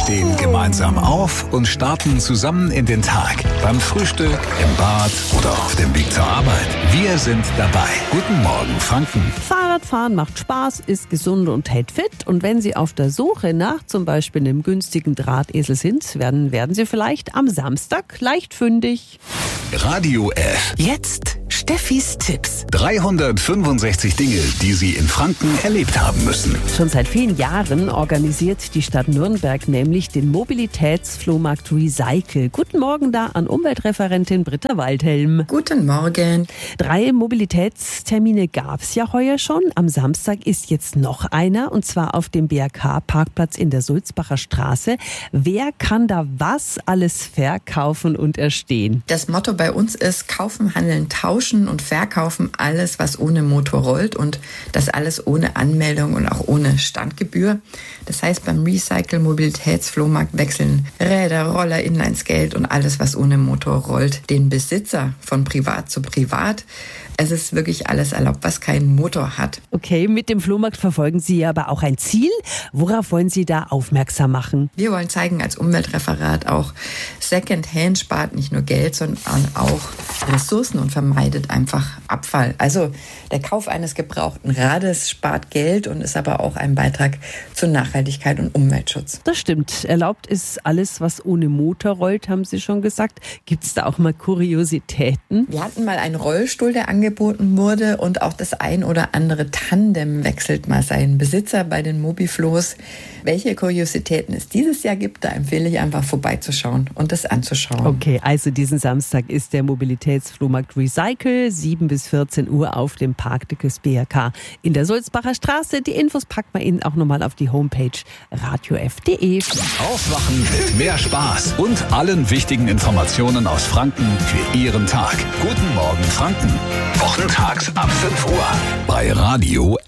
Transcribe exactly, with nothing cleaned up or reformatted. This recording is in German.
stehen gemeinsam auf und starten zusammen in den Tag. Beim Frühstück, im Bad oder auf dem Weg zur Arbeit. Wir sind dabei. Guten Morgen, Franken. Fahrradfahren macht Spaß, ist gesund und hält fit. Und wenn Sie auf der Suche nach zum Beispiel einem günstigen Drahtesel sind, werden, werden Sie vielleicht am Samstag leicht fündig. Radio F. Jetzt Steffis Tipps. dreihundertfünfundsechzig Dinge, die Sie in Franken erlebt haben müssen. Schon seit vielen Jahren organisiert die Stadt Nürnberg nämlich den Mobilitätsflohmarkt Recycle. Guten Morgen da an Umweltreferentin Britta Waldhelm. Guten Morgen. Drei Mobilitätstermine gab es ja heuer schon. Am Samstag ist jetzt noch einer, und zwar auf dem B R K-Parkplatz in der Sulzbacher Straße. Wer kann da was alles verkaufen und erstehen? Das Motto bei uns ist: kaufen, handeln, tauschen und verkaufen alles, was ohne Motor rollt, und das alles ohne Anmeldung und auch ohne Standgebühr. Das heißt, beim Recycle Mobilitätsflohmarkt wechseln Räder, Roller, Inlineskate und alles, was ohne Motor rollt, den Besitzer von privat zu privat. Es ist wirklich alles erlaubt, was keinen Motor hat. Okay, mit dem Flohmarkt verfolgen Sie aber auch ein Ziel. Worauf wollen Sie da aufmerksam machen? Wir wollen zeigen als Umweltreferat auch, Secondhand spart nicht nur Geld, sondern auch Ressourcen und vermeidet einfach Abfall. Also der Kauf eines gebrauchten Rades spart Geld und ist aber auch ein Beitrag zur Nachhaltigkeit und Umweltschutz. Das stimmt. Erlaubt ist alles, was ohne Motor rollt, haben Sie schon gesagt. Gibt es da auch mal Kuriositäten? Wir hatten mal einen Rollstuhl, der angeboten wurde, und auch das ein oder andere Tandem wechselt mal seinen Besitzer bei den Mobiflohs. Welche Kuriositäten es dieses Jahr gibt, da empfehle ich einfach vorbeizuschauen und das anzuschauen. Okay, also diesen Samstag ist der Mobilitätsflohmarkt Recycle, sieben bis vierzehn Uhr auf dem Parkdeck des B R K in der Sulzbacher Straße. Die Infos packt man Ihnen auch nochmal auf die Homepage radio f punkt de. Aufwachen mit mehr Spaß und allen wichtigen Informationen aus Franken für Ihren Tag. Guten Morgen, Franken. Wochentags ab fünf Uhr bei Radio